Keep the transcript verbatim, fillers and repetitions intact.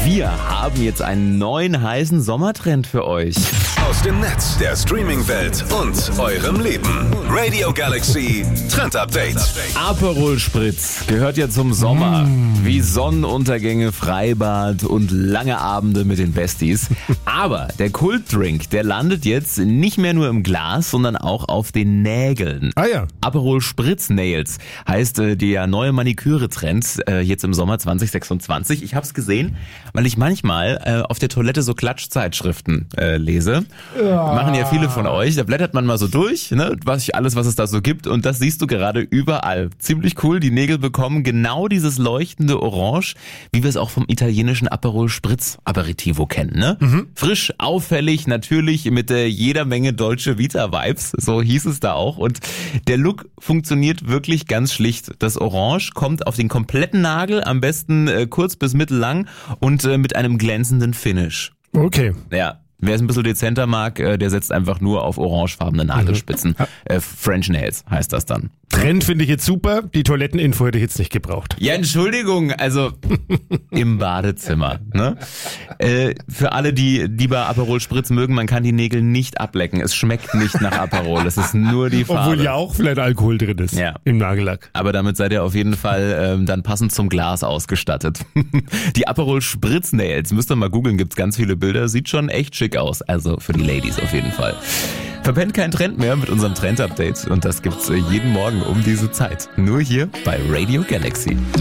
Wir haben jetzt einen neuen heißen Sommertrend für euch. Aus dem Netz, der Streaming-Welt und eurem Leben. Radio Galaxy Trend Update. Aperol Spritz gehört ja zum Sommer. Mm. Wie Sonnenuntergänge, Freibad und lange Abende mit den Besties. Aber der Kultdrink, der landet jetzt nicht mehr nur im Glas, sondern auch auf den Nägeln. Ah ja. Aperol Spritz Nails heißt äh, der neue Maniküre-Trend äh, jetzt im Sommer zwanzig sechsundzwanzig. Ich habe es gesehen, weil ich manchmal äh, auf der Toilette so Klatschzeitschriften äh, lese. Ja. Machen ja viele von euch. Da blättert man mal so durch, ne, was alles, was es da so gibt. Und das siehst du gerade überall. Ziemlich cool. Die Nägel bekommen genau dieses leuchtende Orange, wie wir es auch vom italienischen Aperol Spritz Aperitivo kennen. Ne? Mhm. Frisch, auffällig, natürlich mit äh, jeder Menge Dolce Vita Vibes. So hieß es da auch. Und der Look funktioniert wirklich ganz schlicht. Das Orange kommt auf den kompletten Nagel, am besten äh, kurz bis mittellang und äh, mit einem glänzenden Finish. Okay. Ja. Wer es ein bisschen dezenter mag, der setzt einfach nur auf orangefarbene Nagelspitzen. Mhm. Äh, French Nails heißt das dann. Trend finde ich jetzt super. Die Toiletteninfo hätte ich jetzt nicht gebraucht. Ja, Entschuldigung, also im Badezimmer. Ne? Äh, für alle, die lieber Aperol Spritz mögen, man kann die Nägel nicht ablecken. Es schmeckt nicht nach Aperol. Es ist nur die Farbe. Obwohl ja auch vielleicht Alkohol drin ist, ja, im Nagellack. Aber damit seid ihr auf jeden Fall ähm, dann passend zum Glas ausgestattet. Die Aperol Spritz Nails, müsst ihr mal googeln, gibt's ganz viele Bilder. Sieht schon echt schick aus. Also für die Ladies auf jeden Fall. Verpennt keinen Trend mehr mit unserem Trend-Update. Und das gibt's jeden Morgen um diese Zeit. Nur hier bei Radio Galaxy.